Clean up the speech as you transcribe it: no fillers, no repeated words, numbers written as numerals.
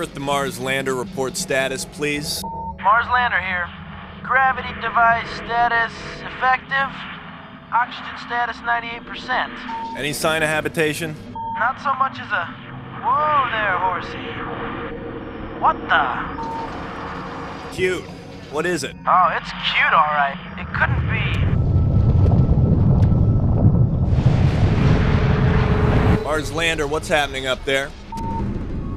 Earth to Mars lander report status, please. Mars lander here. Gravity device status effective. Oxygen status 98%. Any sign of habitation? Not so much as a... Whoa there, horsey. What the? Cute. What is it? Oh, it's cute, all right. It couldn't be. Mars lander, what's happening up there?